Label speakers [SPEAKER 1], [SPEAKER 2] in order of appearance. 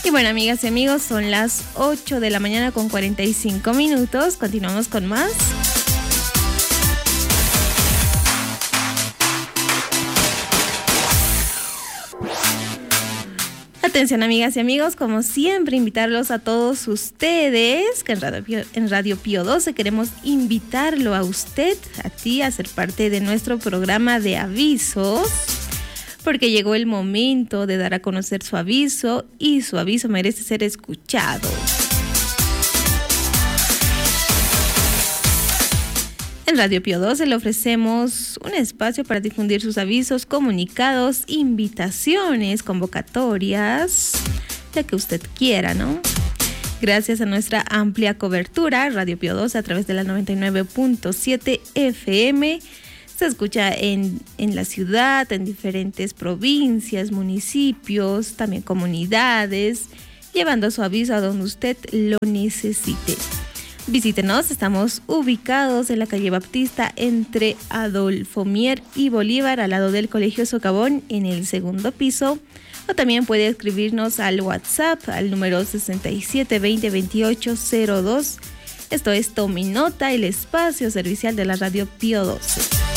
[SPEAKER 1] Y bueno, amigas y amigos, son las 8 de la mañana con 45 minutos. Continuamos con más. Atención, amigas y amigos, como siempre, invitarlos a todos ustedes que en Radio Pío 12 queremos invitarlo a usted, a ti, a ser parte de nuestro programa de avisos, porque llegó el momento de dar a conocer su aviso y su aviso merece ser escuchado. En Radio Pío 12 le ofrecemos un espacio para difundir sus avisos, comunicados, invitaciones, convocatorias, la que usted quiera, ¿no? Gracias a nuestra amplia cobertura, Radio Pío 12 a través de la 99.7 FM se escucha en la ciudad, en diferentes provincias, municipios, también comunidades, llevando su aviso a donde usted lo necesite. Visítenos, estamos ubicados en la calle Baptista entre Adolfo Mier y Bolívar, al lado del Colegio Socavón, en el segundo piso. O también puede escribirnos al WhatsApp, al número 67202802. Esto es Tominota, el espacio servicial de la Radio Pío 12.